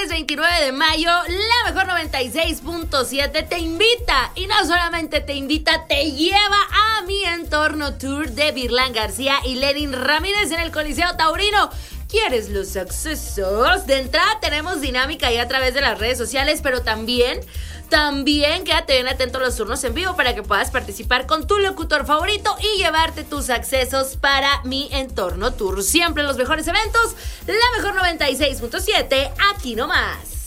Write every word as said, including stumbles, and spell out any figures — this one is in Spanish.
miércoles veintinueve de mayo, la mejor noventa y seis punto siete te invita, y no solamente te invita, te lleva a Mi Entorno Tour de Virlán García y Lenin Ramírez en el Coliseo Taurino. ¿Quieres los accesos? De entrada tenemos dinámica ahí a través de las redes sociales, pero también, también quédate bien atento a los turnos en vivo para que puedas participar con tu locutor favorito y llevarte tus accesos para Mi Entorno Tour. Siempre los mejores eventos, la mejor noventa y seis punto siete, aquí nomás.